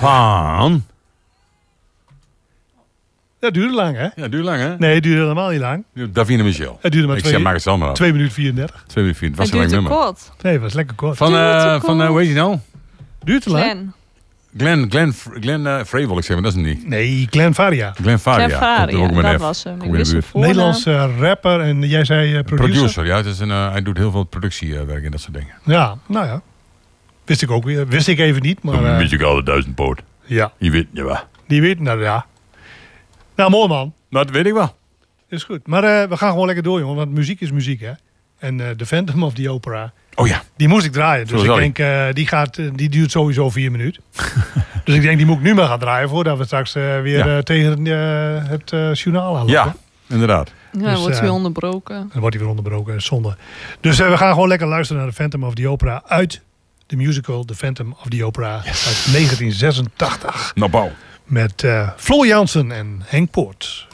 Van... Dat duurde lang, hè? Ja, duurt lang, hè? Nee, het duurde helemaal niet lang. Davine Michel. Het duurde maar Ik zeg, maak het zelf maar af. 2 minuten 34. 2 minuten 4. Het was Het een lang duurt te nummer. kort. Nee, het was lekker kort. Van hoe heet hij nou? Duurt te lang? Glenn. Glenn Frey wil ik zeggen, maar dat is hem niet. Nee, Glenn Faria. Glenn Faria. Glenn Faria, Komt er ook met dat F. was hem. Ik Ook in de wist zijn buurt. voornaam. Nederlandse rapper en jij zei producer. Producer, ja. Het is hij doet heel veel productiewerk en dat soort dingen. Ja, nou ja. Wist ik ook weer. Wist ik even niet, maar... Een muzikale duizendpoot. ja, Je weet je wel. die weet, nou ja. Nou, mooi man. Nou, dat weet ik wel. Is goed. Maar we gaan gewoon lekker door, jongen. Want muziek is muziek, hè. En The Phantom of the Opera, Oh ja. die moest ik draaien. Dus Zo ik zal denk, die duurt sowieso 4 minuten. Dus ik denk, die moet ik nu maar gaan draaien voordat we straks weer tegen het journaal aan Ja, inderdaad. Ja, Dus, wordt weer onderbroken. Dan wordt hij weer onderbroken, zonde. Dus we gaan gewoon lekker luisteren naar The Phantom of the Opera uit de musical The Phantom of the Opera uit 1986. Nou, bouw. Met Floor Jansen en Henk Poort.